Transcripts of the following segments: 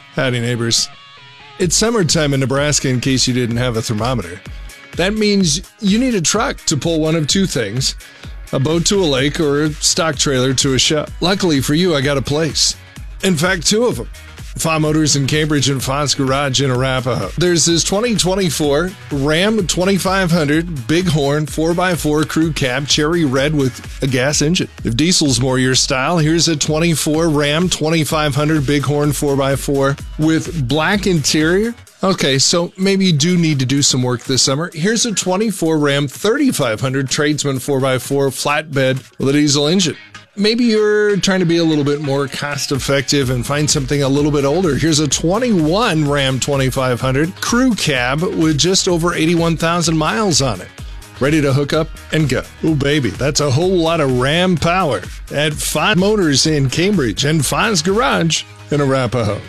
Howdy, neighbors. It's summertime in Nebraska in case you didn't have a thermometer. That means you need a truck to pull one of two things: a boat to a lake or a stock trailer to a show. Luckily for you, I got a place. In fact, two of them. Fa Motors in Cambridge and Fa's Garage in Arapahoe. There's this 2024 Ram 2500 Bighorn 4x4 crew cab cherry red with a gas engine. If diesel's more your style, here's a 24 Ram 2500 Bighorn 4x4 with black interior. Okay, so maybe you do need to do some work this summer. Here's a 24 Ram 3500 Tradesman 4x4 flatbed with a diesel engine. Maybe you're trying to be a little bit more cost effective and find something a little bit older. Here's a 21 Ram 2500 crew cab with just over 81,000 miles on it. Ready to hook up and go. Oh, baby, that's a whole lot of Ram power at Fa Motors in Cambridge and Fa's Garage in Arapahoe.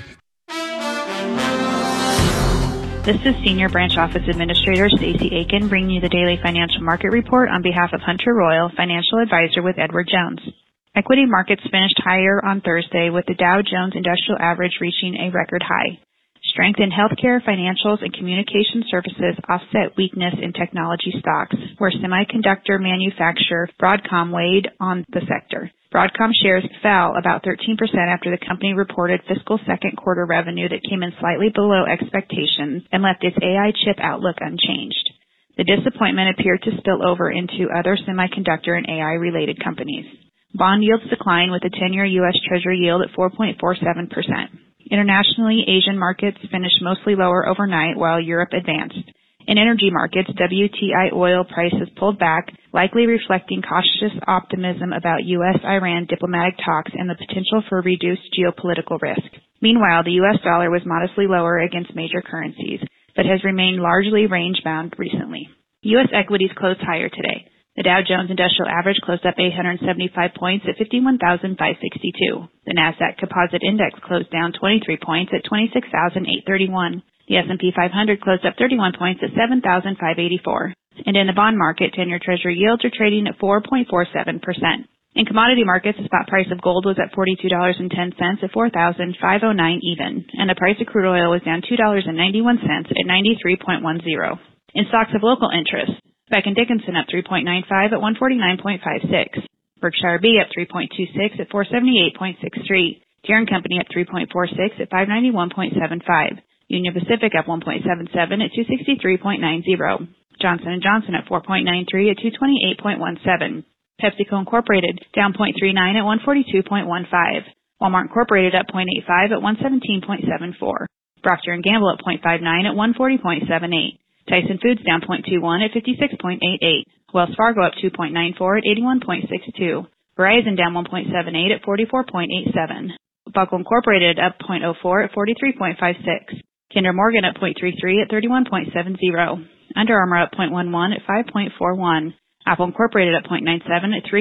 This is Senior Branch Office Administrator Stacey Aiken bringing you the daily financial market report on behalf of Hunter Royal, financial advisor with Edward Jones. Equity markets finished higher on Thursday with the Dow Jones Industrial Average reaching a record high. Strength in healthcare, financials, and communication services offset weakness in technology stocks, where semiconductor manufacturer Broadcom weighed on the sector. Broadcom shares fell about 13% after the company reported fiscal second quarter revenue that came in slightly below expectations and left its AI chip outlook unchanged. The disappointment appeared to spill over into other semiconductor and AI-related companies. Bond yields declined with the 10-year U.S. Treasury yield at 4.47%. Internationally, Asian markets finished mostly lower overnight while Europe advanced. In energy markets, WTI oil prices pulled back, likely reflecting cautious optimism about U.S.-Iran diplomatic talks and the potential for reduced geopolitical risk. Meanwhile, the U.S. dollar was modestly lower against major currencies, but has remained largely range-bound recently. U.S. equities closed higher today. The Dow Jones Industrial Average closed up 875 points at 51,562. The Nasdaq Composite Index closed down 23 points at 26,831. The S&P 500 closed up 31 points at 7,584. And in the bond market, 10-year Treasury yields are trading at 4.47%. In commodity markets, the spot price of gold was at $42.10 at $4,509 even, and the price of crude oil was down $2.91 at 93.10. In stocks of local interest, Becton Dickinson up 3.95 at 149.56. Berkshire B up 3.26 at 478.63. Deere & Company up 3.46 at 591.75. Union Pacific up 1.77 at 263.90. Johnson & Johnson up 4.93 at 228.17. PepsiCo Incorporated down 0.39 at 142.15. Walmart Incorporated up 0.85 at 117.74. Procter & Gamble up 0.59 at 140.78. Tyson Foods down 0.21 at 56.88. Wells Fargo up 2.94 at 81.62. Verizon down 1.78 at 44.87. Buckle Incorporated up 0.04 at 43.56. Kinder Morgan up 0.33 at 31.70. Under Armour up 0.11 at 5.41. Apple Incorporated up 0.97 at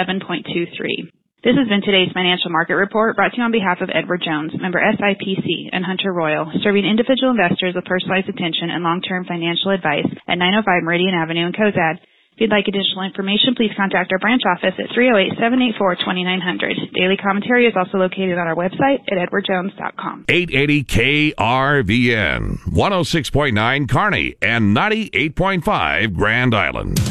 311.23. This has been today's financial market report brought to you on behalf of Edward Jones, member SIPC, and Hunter Royal, serving individual investors with personalized attention and long-term financial advice at 905 Meridian Avenue in Cozad. If you'd like additional information, please contact our branch office at 308-784-2900. Daily commentary is also located on our website at edwardjones.com. 880 KRVN, 106.9 Kearney, and 98.5 Grand Island.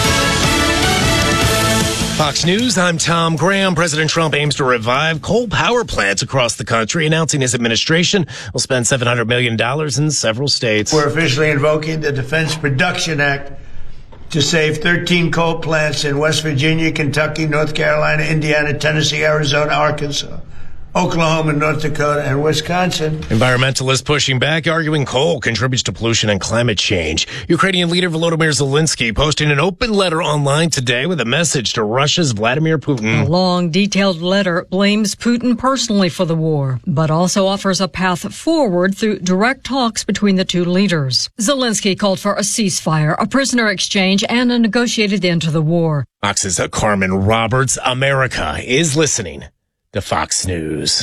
Fox News, I'm Tom Graham. President Trump aims to revive coal power plants across the country, announcing his administration will spend $700 million in several states. We're officially invoking the Defense Production Act to save 13 coal plants in West Virginia, Kentucky, North Carolina, Indiana, Tennessee, Arizona, Arkansas, Oklahoma, North Dakota, and Wisconsin. Environmentalists pushing back, arguing coal contributes to pollution and climate change. Ukrainian leader Volodymyr Zelensky posting an open letter online today with a message to Russia's Vladimir Putin. A long, detailed letter blames Putin personally for the war, but also offers a path forward through direct talks between the two leaders. Zelensky called for a ceasefire, a prisoner exchange, and a negotiated end to the war. Fox's Carmen Roberts. America is listening to Fox News.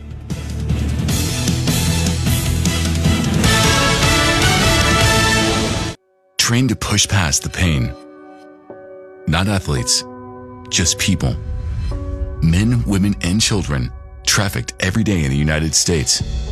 Trained to push past the pain. Not athletes, just people. Men, women, and children trafficked every day in the United States.